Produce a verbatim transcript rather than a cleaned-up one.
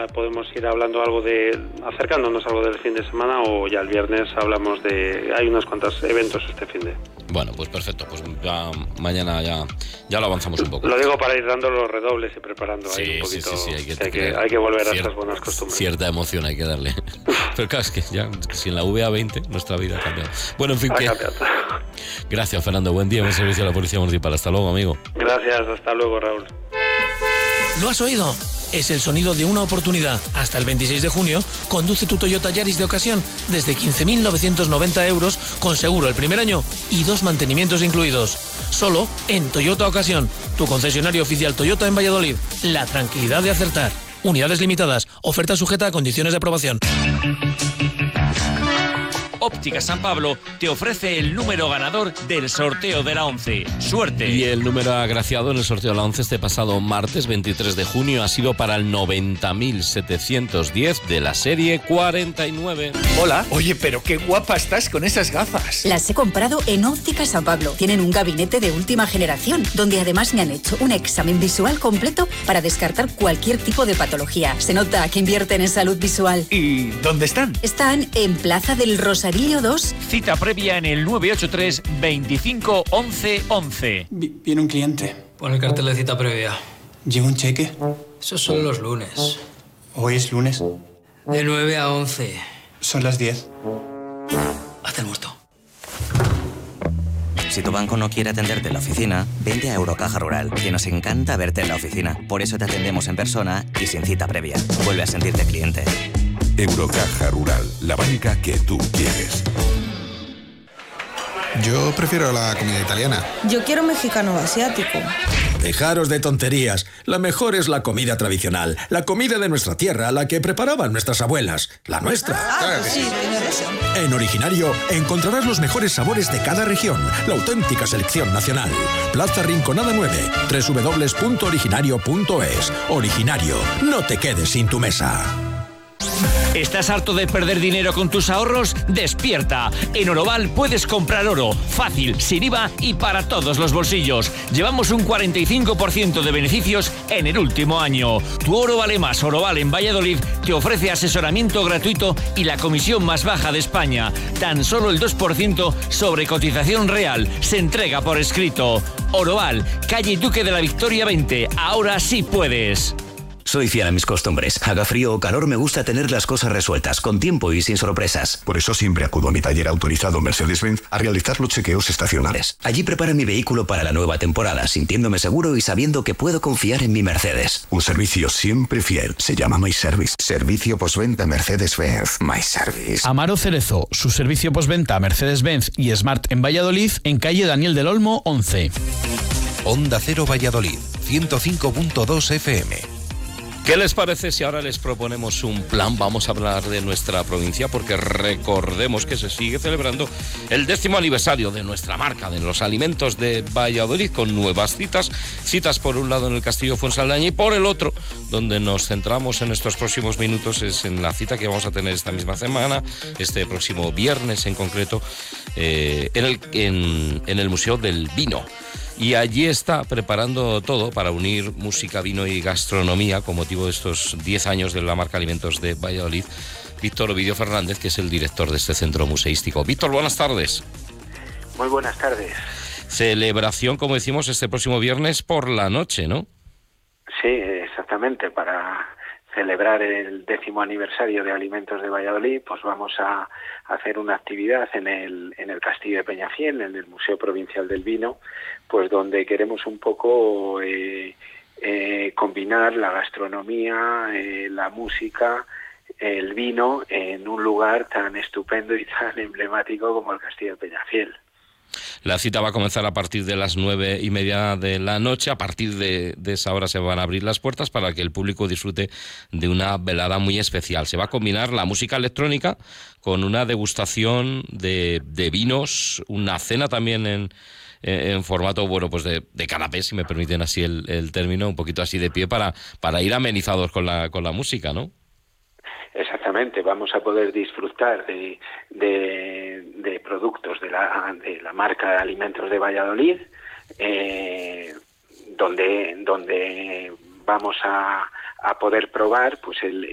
ya podemos ir hablando algo de, acercándonos algo del fin de semana, o ya el viernes hablamos de, hay unos cuantos eventos este fin de. Bueno, pues perfecto, pues ya mañana ya, ya lo avanzamos un poco. Lo digo para ir dando los redobles y preparando sí, ahí un poquito. Sí, sí, sí, hay que, hay que, hay que volver cier- a esas buenas costumbres. Cierta emoción hay que darle. Pero claro, es que ya, si en la V A veinte nuestra vida ha cambiado. Bueno, en fin, que... Gracias, Fernando. Buen día, buen servicio a la Policía Municipal. Hasta luego, amigo. Gracias, hasta luego, Raúl. ¿Lo has oído? Es el sonido de una oportunidad. Hasta el veintiséis de junio, conduce tu Toyota Yaris de ocasión desde quince mil novecientos noventa euros con seguro el primer año y dos mantenimientos incluidos. Solo en Toyota Ocasión, tu concesionario oficial Toyota en Valladolid. La tranquilidad de acertar. Unidades limitadas. Oferta sujeta a condiciones de aprobación. Óptica San Pablo te ofrece el número ganador del sorteo de la once. ¡Suerte! Y el número agraciado en el sorteo de la once este pasado martes veintitrés de junio ha sido para el noventa mil setecientos diez de la serie cuarenta y nueve. Hola. Oye, pero qué guapa estás con esas gafas. Las he comprado en Óptica San Pablo. Tienen un gabinete de última generación, donde además me han hecho un examen visual completo para descartar cualquier tipo de patología. Se nota que invierten en salud visual. ¿Y dónde están? Están en Plaza del Rosario dos. Cita previa en el nueve ocho tres veinticinco once once. Viene un cliente. Pon el cartel de cita previa. ¿Llega un cheque? Esos son los lunes. ¿Hoy es lunes? De nueve a once. Son las diez. Haz el muerto. Si tu banco no quiere atenderte en la oficina, vente a Eurocaja Rural, que nos encanta verte en la oficina. Por eso te atendemos en persona y sin cita previa. Vuelve a sentirte cliente. Eurocaja Rural, la banca que tú quieres. Yo prefiero la comida italiana. Yo quiero mexicano o asiático. Dejaros de tonterías. La mejor es la comida tradicional. La comida de nuestra tierra, la que preparaban nuestras abuelas. La nuestra. Ah, claro que sí, sí. En Originario encontrarás los mejores sabores de cada región. La auténtica selección nacional. Plaza Rinconada nueve. doble u doble u doble u punto originario punto es. Originario. No te quedes sin tu mesa. ¿Estás harto de perder dinero con tus ahorros? ¡Despierta! En Oroval puedes comprar oro, fácil, sin I V A y para todos los bolsillos. Llevamos un cuarenta y cinco por ciento de beneficios en el último año. Tu oro vale más. Oroval en Valladolid te ofrece asesoramiento gratuito y la comisión más baja de España. Tan solo el dos por ciento sobre cotización real. Se entrega por escrito. Oroval, calle Duque de la Victoria veinte. Ahora sí puedes. Soy fiel a mis costumbres. Haga frío o calor, me gusta tener las cosas resueltas, con tiempo y sin sorpresas. Por eso siempre acudo a mi taller autorizado Mercedes-Benz a realizar los chequeos estacionales. Allí preparo mi vehículo para la nueva temporada, sintiéndome seguro y sabiendo que puedo confiar en mi Mercedes. Un servicio siempre fiel. Se llama My Service. Servicio postventa Mercedes-Benz. My Service. Amaro Cerezo, su servicio postventa Mercedes-Benz y Smart en Valladolid, en calle Daniel del Olmo once. Onda Cero Valladolid, ciento cinco punto dos F M. ¿Qué les parece si ahora les proponemos un plan? Vamos a hablar de nuestra provincia porque recordemos que se sigue celebrando el décimo aniversario de nuestra marca, de los alimentos de Valladolid, con nuevas citas. Citas por un lado en el Castillo Fuensaldaña y por el otro, donde nos centramos en estos próximos minutos, es en la cita que vamos a tener esta misma semana, este próximo viernes en concreto, eh, en, el, en, en el Museo del Vino. Y allí está preparando todo para unir música, vino y gastronomía con motivo de estos diez años de la marca Alimentos de Valladolid, Víctor Ovidio Fernández, que es el director de este centro museístico. Víctor, buenas tardes. Muy buenas tardes. Celebración, como decimos, este próximo viernes por la noche, ¿no? Sí, exactamente. Para celebrar el décimo aniversario de Alimentos de Valladolid, pues vamos a hacer una actividad en el, en el Castillo de Peñafiel, en el Museo Provincial del Vino, pues donde queremos un poco eh, eh, combinar la gastronomía, eh, la música, el vino en un lugar tan estupendo y tan emblemático como el Castillo de Peñafiel. La cita va a comenzar a partir de las nueve y media de la noche. A partir de, de esa hora se van a abrir las puertas para que el público disfrute de una velada muy especial. Se va a combinar la música electrónica con una degustación de, de vinos, una cena también en, en formato, bueno, pues de, de canapé, si me permiten así el, el término, un poquito así de pie para, para ir amenizados con la, con la música, ¿no? Exactamente, vamos a poder disfrutar de, de, de productos de la, de la marca Alimentos de Valladolid, eh, donde, donde vamos a, a poder probar pues el,